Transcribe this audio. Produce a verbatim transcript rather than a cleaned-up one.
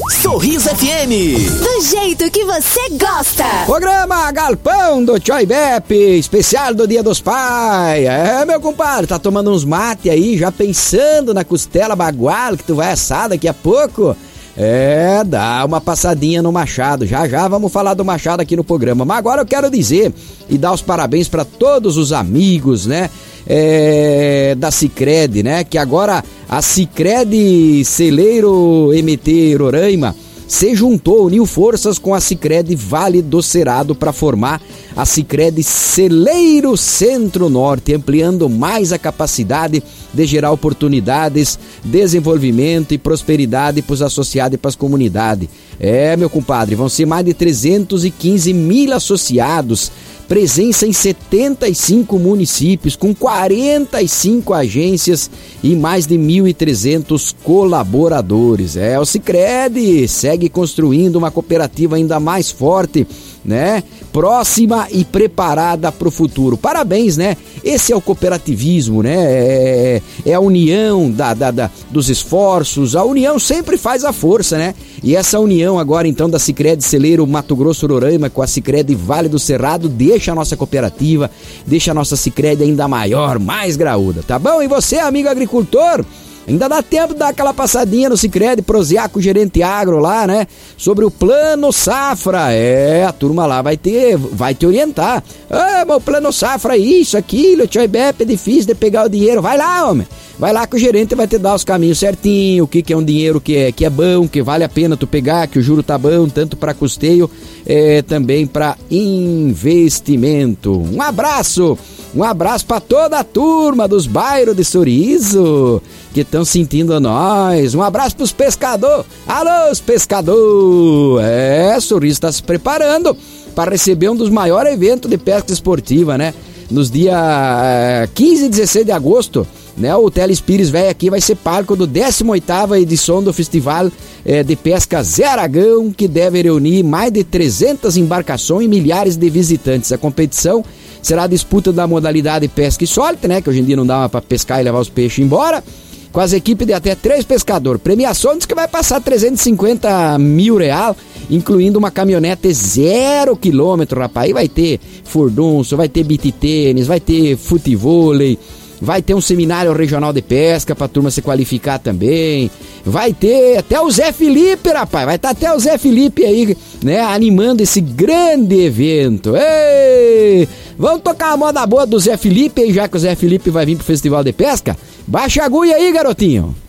Sorriso F M. Do jeito que você gosta. Programa Galpão do Tchoi Beppe, especial do Dia dos Pais. É, meu compadre, tá tomando uns mate aí, já pensando na costela bagual que tu vai assar daqui a pouco? É, dá uma passadinha no Machado. Já já vamos falar do Machado aqui no programa. Mas agora eu quero dizer e dar os parabéns para todos os amigos, né? É, da Sicredi, né? Que agora a Sicredi Celeiro M T Roraima se juntou, uniu forças com a Sicredi Vale do Cerrado para formar a Sicredi Celeiro Centro-Norte, ampliando mais a capacidade de gerar oportunidades, desenvolvimento e prosperidade para os associados e para as comunidades. É, meu compadre, vão ser mais de trezentos e quinze mil associados, presença em setenta e cinco municípios, com quarenta e cinco agências e mais de mil e trezentos colaboradores. É, o Sicredi segue construindo uma cooperativa ainda mais forte, né? Próxima e preparada para o futuro. Parabéns, né? Esse é o cooperativismo, né? É, é a união da, da, da, dos esforços. A união sempre faz a força, né? E essa união agora, então, da Sicredi Celeiro Mato Grosso Roraima com a Sicredi Vale do Cerrado deixa a nossa cooperativa, deixa a nossa Sicredi ainda maior, mais graúda, tá bom? E você, amigo agricultor, ainda dá tempo de dar aquela passadinha no Sicredi, prosear com o gerente agro lá, né? Sobre o plano safra. É, a turma lá vai ter, vai te orientar. Ah, mas o plano safra é isso, aquilo, Tchoi Beppe, é difícil de pegar o dinheiro. Vai lá, homem. Vai lá que o gerente vai te dar os caminhos certinho, o que, que é um dinheiro que é, que é bom, que vale a pena tu pegar, que o juro tá bom, tanto para custeio, é, também para investimento. Um abraço, um abraço para toda a turma dos bairros de Sorriso que estão sentindo nós. Um abraço pros pescadores. Alô, os pescadores. É, Sorriso está se preparando para receber um dos maiores eventos de pesca esportiva, né? Nos dias é, quinze e dezesseis de agosto, né, o Telespires Véia aqui vai ser palco do décima oitava edição do Festival eh, de Pesca Zé Aragão, que deve reunir mais de trezentas embarcações e milhares de visitantes. A competição será a disputa da modalidade pesca insólita, né, que hoje em dia não dá para pescar e levar os peixes embora, com as equipes de até três pescadores. Premiação diz que vai passar trezentos e cinquenta mil real, incluindo uma caminhonete zero quilômetro, rapaz. Aí vai ter furdunço, vai ter beach tênis, vai ter futevôlei, vai ter um seminário regional de pesca pra turma se qualificar também. Vai ter até o Zé Felipe, rapaz. Vai estar até o Zé Felipe aí, né, animando esse grande evento. Ei! Vamos tocar a moda boa do Zé Felipe aí, já que o Zé Felipe vai vir pro Festival de Pesca? Baixa a agulha aí, garotinho.